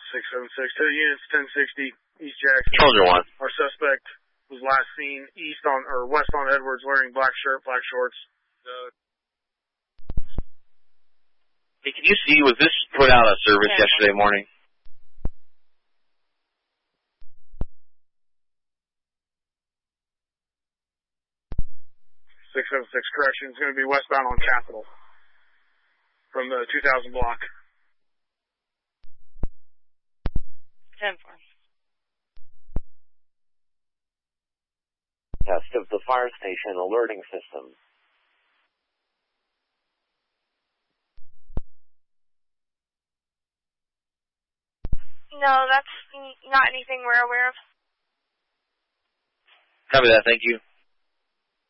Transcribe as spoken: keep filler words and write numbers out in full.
six seven six to the units, ten sixty, East Jackson. Soldier one. Our suspect was last seen east on, or west on Edwards wearing black shirt, black shorts. Uh, Hey, can you see, was this put out of service yeah. yesterday morning? six seven six, correction, it's going to be westbound on Capitol from the two thousand block. ten four. Test of the fire station alerting system. No, that's not anything we're aware of. Copy that, thank you.